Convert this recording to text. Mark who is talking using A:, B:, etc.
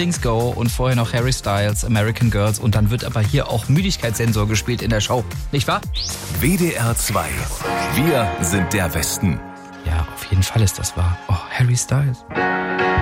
A: Feelings Go und vorher noch Harry Styles, American Girls und dann wird aber hier auch Müdigkeitssensor gespielt in der Show. Nicht wahr?
B: WDR 2. Wir sind der Westen.
A: Ja, auf jeden Fall ist das wahr. Oh, Harry Styles.